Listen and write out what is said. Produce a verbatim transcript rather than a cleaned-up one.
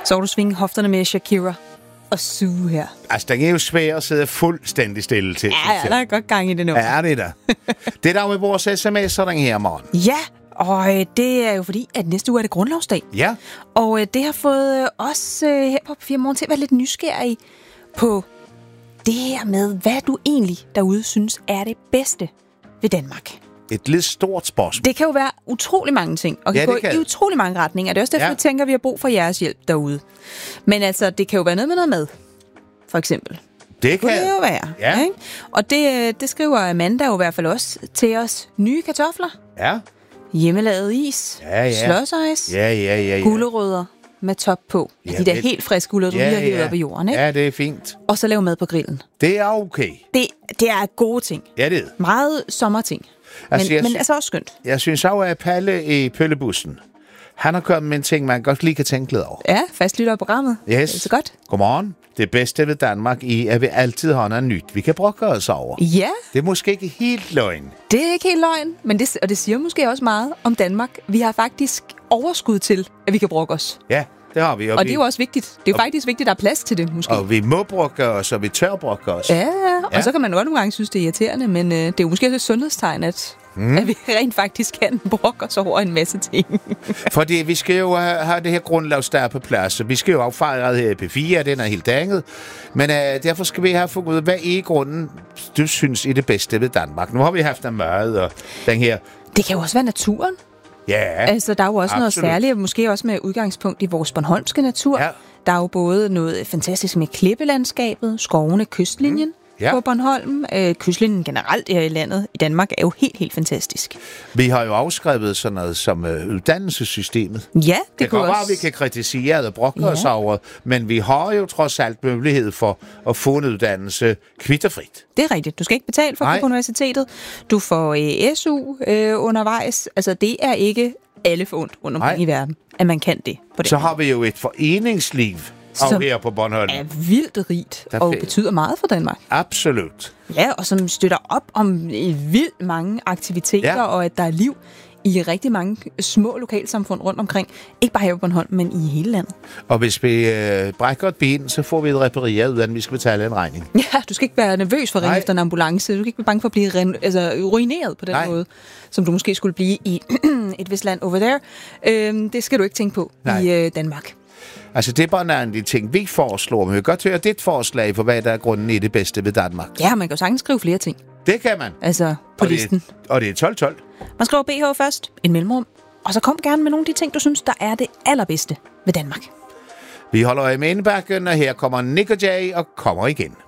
Så vil du svinge hofterne med Shakira og suge her. Altså, den er jo svær at sidde fuldstændig stille til. Ja, ja, der er godt gang i det nu. Ja, er det da. Det er der med vores sms'er den her morgen. Ja, og øh, det er jo fordi, at næste uge er det grundlovsdag. Ja. Og øh, det har fået øh, os øh, her på P fire Morgen til at være lidt nysgerrige på det her med, hvad du egentlig derude synes er det bedste ved Danmark. Et lidt stort spørgsmål. Det kan jo være utrolig mange ting, og kan Ja, gå kan. i utrolig mange retninger. Det er også derfor, Ja. jeg tænker, at vi har brug for jeres hjælp derude. Men altså, det kan jo være noget med noget mad, for eksempel. Det Kunne kan det jo være. Ja. Ikke? Og det, øh, det skriver Amanda jo i hvert fald også til os. Nye kartofler, Ja. hjemmelavet is, Ja, ja. slåsejs, Ja, ja, ja, ja. gulerødder med top på. Ja, Ja, de der det- helt friske gulerødder, du lige har hævet op i jorden. Ikke? Ja, det er fint. Og så lave mad på grillen. Det er okay. Det, det er gode ting. Ja, det er. Meget sommerting. Men, Altså, jeg men sy- altså også skønt. Jeg synes også, at Palle i Pøllebussen, han har kommet med en ting, man godt lige kan tænke lidt over. Ja, fastlytter af programmet. Yes. Det er så godt. Godmorgen. Det bedste ved Danmark er, at vi altid har noget nyt, vi kan brokke os over. Ja, Det er måske ikke helt løgn. det er ikke helt løgn, men det, og det siger måske også meget om Danmark. Vi har faktisk overskud til, at vi kan brokke os. Ja, det har vi. Og vi, det er jo også vigtigt. Det er jo faktisk vigtigt, at der er plads til det, måske. og vi må brokke os, og vi tør brokke os. Ja, og Ja. så kan man godt nogle gange synes, det er irriterende, men øh, det er jo måske også et sundhedstegn, at, mm. at vi rent faktisk kan brokke os over en masse ting. Fordi vi skal jo have, have det her grundlovsdag på plads, så vi skal jo affejre her i P fire, den er helt danget. Men øh, derfor skal vi have fundet ud af, hvad er i grunden, du synes er det bedste ved Danmark. Nu har vi haft en mad og den her. Det kan jo også være naturen. Ja, Altså, der er jo også absolut. noget særligt, måske også med udgangspunkt i vores bornholmske natur. Ja. Der er jo både noget fantastisk med klippelandskabet, skovene, kystlinjen mm. Ja. på Bornholm. Øh, kystlinjen generelt her i landet i Danmark er jo helt, helt fantastisk. Vi har jo afskrevet sådan noget som øh, uddannelsessystemet. Ja, det, Det kan kunne godt være, også... at vi kan kritisere og brokke Ja. os over, men vi har jo trods alt mulighed for at få en uddannelse kvitterfrit. Det er rigtigt. Du skal ikke betale for at Nej. gå på universitetet. Du får øh, S U øh, undervejs. Altså, det er ikke alle forundt rundt omkring Nej. i verden, at man kan det på den Så måde. har vi jo et foreningsliv Som af her på Bornholm. er vildt rigt Der og fe- betyder meget for Danmark. Absolut. Ja, og som støtter op om øh, vildt mange aktiviteter, Ja. og at der er liv i rigtig mange små lokalsamfund rundt omkring. Ikke bare her på Bornholm, men i hele landet. Og hvis vi øh, brækker et ben, så får vi det repareret, uden vi skal betale en regning. Ja, du skal ikke være nervøs for at ringe Nej. efter en ambulance. Du skal ikke være bange for at blive ren- altså, ruineret på den Nej. måde, som du måske skulle blive i et vist land over there. Øhm, det skal du ikke tænke på Nej. i øh, Danmark. Altså, det er bare en af de ting, vi foreslår. Men vi kan godt høre dit forslag for, hvad der er grunden i det bedste ved Danmark. Ja, man kan jo sagtens skrive flere ting. Det kan man. Altså på og listen. Det, og det er tolv tolv. Man skriver B H først, en mellemrum, og så kom gerne med nogle af de ting, du synes, der er det allerbedste ved Danmark. Vi holder øje med indbakken, og her kommer Nick og Jay og kommer igen.